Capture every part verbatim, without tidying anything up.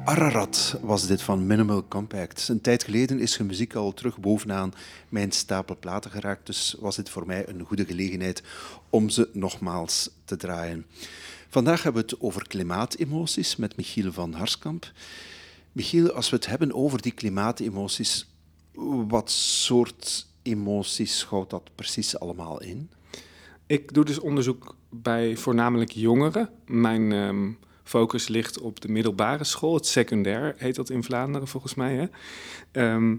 Ararat was dit van Minimal Compact. Een tijd geleden is hun muziek al terug bovenaan mijn stapel platen geraakt, dus was dit voor mij een goede gelegenheid om ze nogmaals te draaien. Vandaag hebben we het over klimaatemoties met Michiel van Harskamp. Michiel, als we het hebben over die klimaatemoties, wat soort emoties houdt dat precies allemaal in? Ik doe dus onderzoek bij voornamelijk jongeren. Mijn um, focus ligt op de middelbare school. Het secundair heet dat in Vlaanderen volgens mij. Hè? Um,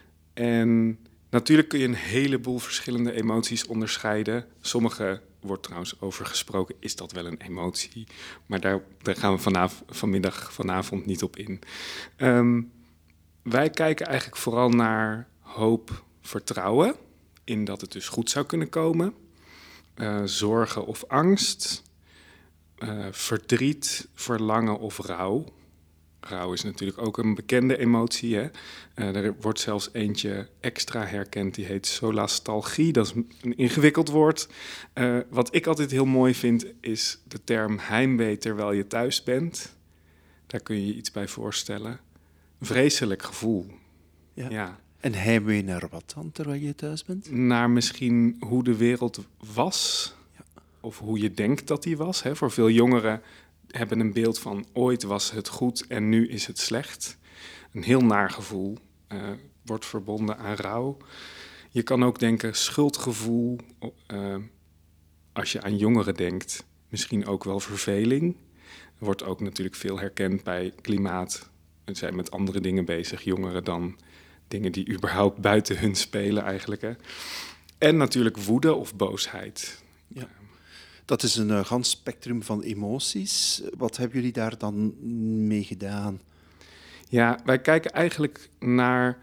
en natuurlijk kun je een heleboel verschillende emoties onderscheiden. Sommige wordt trouwens over gesproken, is dat wel een emotie? Maar daar, daar gaan we vanaf, vanmiddag, vanavond niet op in. Um, wij kijken eigenlijk vooral naar hoop, vertrouwen in dat het dus goed zou kunnen komen. Uh, zorgen of angst, uh, verdriet, verlangen of rouw. Rouw is natuurlijk ook een bekende emotie. Hè? Uh, er wordt zelfs eentje extra herkend, die heet solastalgie. Dat is een ingewikkeld woord. Uh, wat ik altijd heel mooi vind, is de term heimwee terwijl je thuis bent. Daar kun je je iets bij voorstellen. Een vreselijk gevoel. Ja. Ja. En heimwee naar wat dan, terwijl je thuis bent? Naar misschien hoe de wereld was, ja. Of hoe je denkt dat die was. Hè. Voor veel jongeren hebben een beeld van ooit was het goed en nu is het slecht. Een heel naar gevoel, uh, wordt verbonden aan rouw. Je kan ook denken schuldgevoel, uh, als je aan jongeren denkt, misschien ook wel verveling. Er wordt ook natuurlijk veel herkend bij klimaat. Ze zijn met andere dingen bezig, jongeren dan dingen die überhaupt buiten hun spelen eigenlijk. Hè. En natuurlijk woede of boosheid. Ja. Dat is een uh, gans spectrum van emoties. Wat hebben jullie daar dan mee gedaan? Ja, wij kijken eigenlijk naar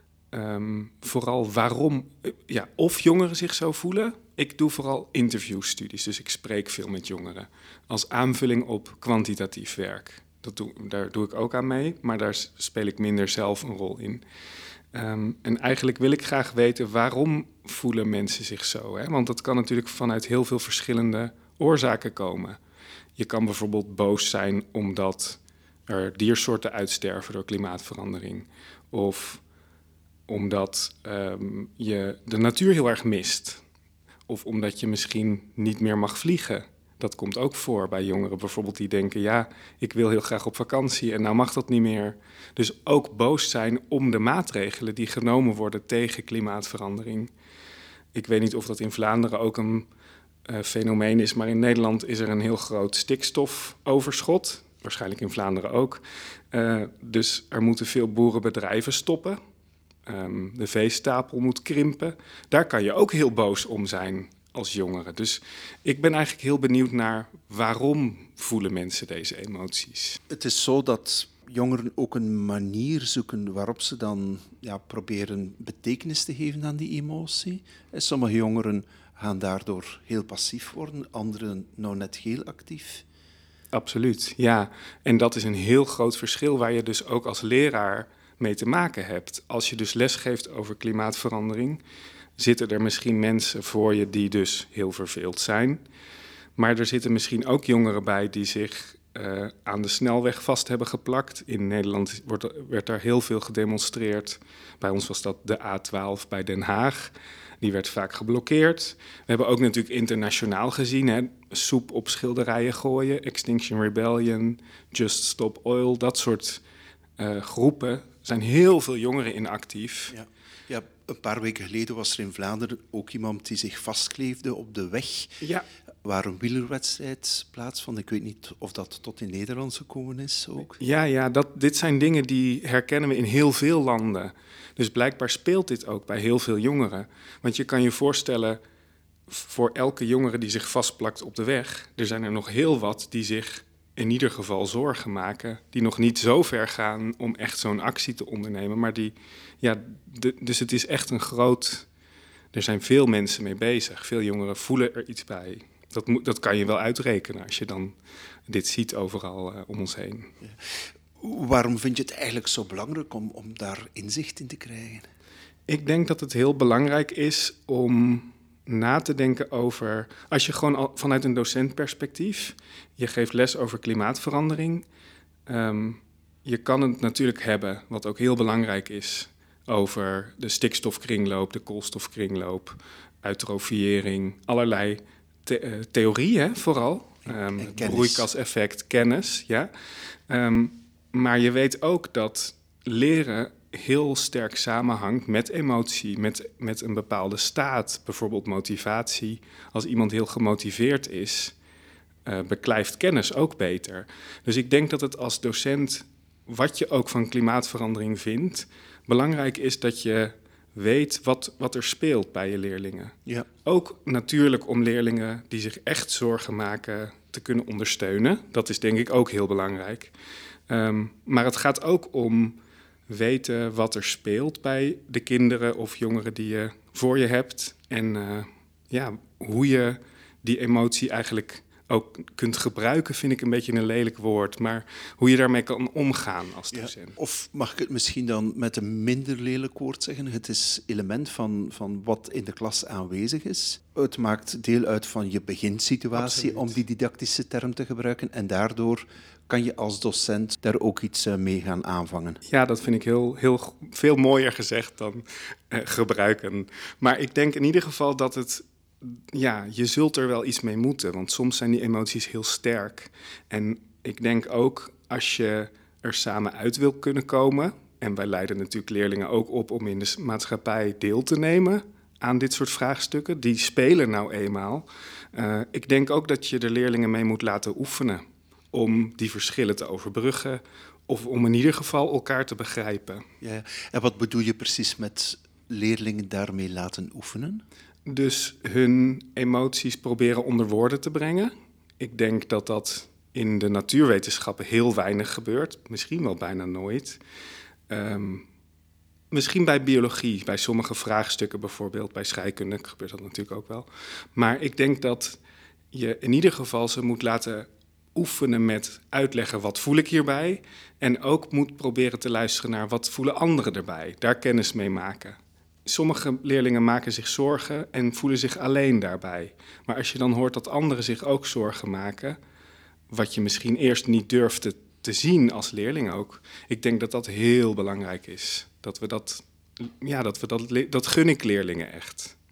um, vooral waarom, uh, ja, of jongeren zich zo voelen. Ik doe vooral interviewstudies, dus ik spreek veel met jongeren. Als aanvulling op kwantitatief werk. Dat doe, daar doe ik ook aan mee, maar daar speel ik minder zelf een rol in. Um, en eigenlijk wil ik graag weten waarom voelen mensen zich zo. Hè? Want dat kan natuurlijk vanuit heel veel verschillende oorzaken komen. Je kan bijvoorbeeld boos zijn omdat er diersoorten uitsterven door klimaatverandering. Of omdat um, je de natuur heel erg mist. Of omdat je misschien niet meer mag vliegen. Dat komt ook voor bij jongeren bijvoorbeeld die denken, ja, ik wil heel graag op vakantie en nou mag dat niet meer. Dus ook boos zijn om de maatregelen die genomen worden tegen klimaatverandering. Ik weet niet of dat in Vlaanderen ook een uh, fenomeen is, maar in Nederland is er een heel groot stikstofoverschot. Waarschijnlijk in Vlaanderen ook. Uh, dus er moeten veel boerenbedrijven stoppen. Um, de veestapel moet krimpen. Daar kan je ook heel boos om zijn als jongeren. Dus ik ben eigenlijk heel benieuwd naar waarom voelen mensen deze emoties. Het is zo dat jongeren ook een manier zoeken waarop ze dan ja, proberen betekenis te geven aan die emotie. Sommige jongeren gaan daardoor heel passief worden, anderen nou net heel actief. Absoluut, ja. En dat is een heel groot verschil waar je dus ook als leraar mee te maken hebt. Als je dus lesgeeft over klimaatverandering, zitten er misschien mensen voor je die dus heel verveeld zijn. Maar er zitten misschien ook jongeren bij die zich uh, aan de snelweg vast hebben geplakt. In Nederland wordt, werd daar heel veel gedemonstreerd. Bij ons was dat de A twaalf bij Den Haag. Die werd vaak geblokkeerd. We hebben ook natuurlijk internationaal gezien, hè, soep op schilderijen gooien, Extinction Rebellion, Just Stop Oil, dat soort uh, groepen. Er zijn heel veel jongeren in actief. Ja. Ja, een paar weken geleden was er in Vlaanderen ook iemand die zich vastkleefde op de weg, ja. waar een wielerwedstrijd plaatsvond. Ik weet niet of dat tot in Nederland gekomen is ook. Ja, ja dat, dit zijn dingen die herkennen we in heel veel landen. Dus blijkbaar speelt dit ook bij heel veel jongeren. Want je kan je voorstellen, voor elke jongere die zich vastplakt op de weg, er zijn er nog heel wat die zich in ieder geval zorgen maken, die nog niet zo ver gaan om echt zo'n actie te ondernemen, maar die, ja, de, dus het is echt een groot, er zijn veel mensen mee bezig, veel jongeren voelen er iets bij. Dat, moet, dat kan je wel uitrekenen als je dan dit ziet overal uh, om ons heen. Ja. Waarom vind je het eigenlijk zo belangrijk om, om daar inzicht in te krijgen? Ik denk dat het heel belangrijk is om na te denken over, als je gewoon al vanuit een docentperspectief, je geeft les over klimaatverandering, um, je kan het natuurlijk hebben, wat ook heel belangrijk is, over de stikstofkringloop, de koolstofkringloop, eutrofiëring, allerlei the- uh, theorieën vooral. Um, het broeikaseffect, kennis, ja. Um, maar je weet ook dat leren heel sterk samenhangt met emotie, met, met een bepaalde staat, bijvoorbeeld motivatie. Als iemand heel gemotiveerd is, uh, beklijft kennis ook beter. Dus ik denk dat het als docent, wat je ook van klimaatverandering vindt, belangrijk is dat je weet wat, wat er speelt bij je leerlingen. Ja. Ook natuurlijk om leerlingen die zich echt zorgen maken te kunnen ondersteunen. Dat is denk ik ook heel belangrijk. Um, maar het gaat ook om weten wat er speelt bij de kinderen of jongeren die je voor je hebt. En uh, ja, hoe je die emotie eigenlijk ook kunt gebruiken, vind ik een beetje een lelijk woord. Maar hoe je daarmee kan omgaan als docent. Ja, of mag ik het misschien dan met een minder lelijk woord zeggen? Het is element van, van wat in de klas aanwezig is. Het maakt deel uit van je beginsituatie, Absoluut. Om die didactische term te gebruiken. En daardoor kan je als docent daar ook iets mee gaan aanvangen. Ja, dat vind ik heel, heel veel mooier gezegd dan uh, gebruiken. Maar ik denk in ieder geval dat het... Ja, je zult er wel iets mee moeten, want soms zijn die emoties heel sterk. En ik denk ook, als je er samen uit wil kunnen komen, en wij leiden natuurlijk leerlingen ook op om in de maatschappij deel te nemen aan dit soort vraagstukken, die spelen nou eenmaal. Uh, ik denk ook dat je de leerlingen mee moet laten oefenen om die verschillen te overbruggen, of om in ieder geval elkaar te begrijpen. Ja, en wat bedoel je precies met leerlingen daarmee laten oefenen? Dus hun emoties proberen onder woorden te brengen. Ik denk dat dat in de natuurwetenschappen heel weinig gebeurt. Misschien wel bijna nooit. Um, misschien bij biologie, bij sommige vraagstukken bijvoorbeeld. Bij scheikunde gebeurt dat natuurlijk ook wel. Maar ik denk dat je in ieder geval ze moet laten oefenen met uitleggen wat voel ik hierbij. En ook moet proberen te luisteren naar wat voelen anderen erbij. Daar kennis mee maken. Sommige leerlingen maken zich zorgen en voelen zich alleen daarbij. Maar als je dan hoort dat anderen zich ook zorgen maken, wat je misschien eerst niet durfde te zien als leerling ook, ik denk dat dat heel belangrijk is. Dat we dat, ja, dat we dat, dat gun ik leerlingen echt.